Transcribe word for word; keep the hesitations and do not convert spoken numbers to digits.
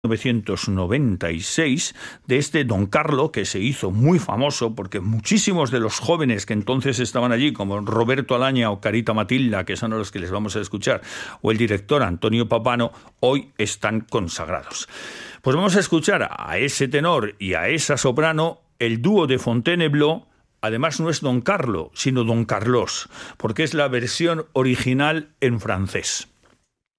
mil novecientos noventa y seis, de este Don Carlo, que se hizo muy famoso porque muchísimos de los jóvenes que entonces estaban allí, como Roberto Alaña o Carita Matilda, que son los que les vamos a escuchar, o el director Antonio Papano, hoy están consagrados. Pues vamos a escuchar a ese tenor y a esa soprano, el dúo de Fontainebleau. Además no es Don Carlo, sino Don Carlos, porque es la versión original en francés.